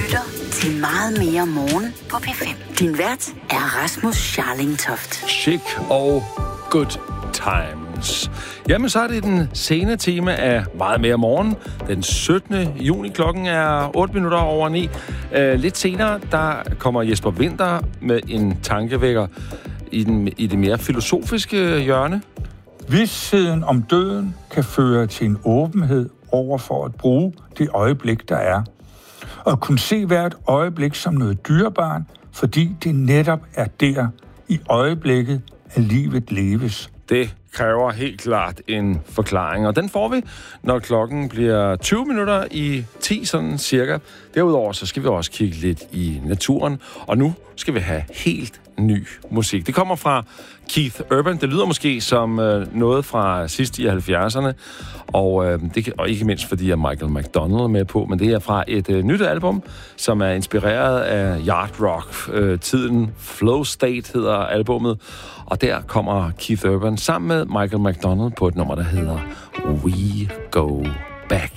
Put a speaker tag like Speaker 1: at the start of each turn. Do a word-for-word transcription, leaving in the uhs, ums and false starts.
Speaker 1: lytter til Meget mere morgen på P fem. Din vært er Rasmus Scharling-Toft.
Speaker 2: Chic og good times. Jamen, så er det den sene time af Meget mere morgen. Den syttende juni, klokken er otte minutter over ni. Uh, lidt senere, der kommer Jesper Winther med en tankevækker i, den, i det mere filosofiske hjørne.
Speaker 3: Vidstheden om døden kan føre til en åbenhed over for at bruge det øjeblik, der er. Og kunne se hvert øjeblik som noget dyrebart, fordi det netop er der i øjeblikket, at livet leves.
Speaker 2: Det kræver helt klart en forklaring, og den får vi, når klokken bliver tyve minutter i ti, sådan cirka. Derudover så skal vi også kigge lidt i naturen, og nu skal vi have helt ny musik. Det kommer fra Keith Urban. Det lyder måske som øh, noget fra sidst i halvfjerdserne, og, øh, det, og ikke mindst fordi at Michael McDonald er med på, men det er fra et øh, nyt album, som er inspireret af Yard Rock. Øh, tiden Flow State hedder albummet, og der kommer Keith Urban sammen med Michael McDonald på et nummer, der hedder We Go Back.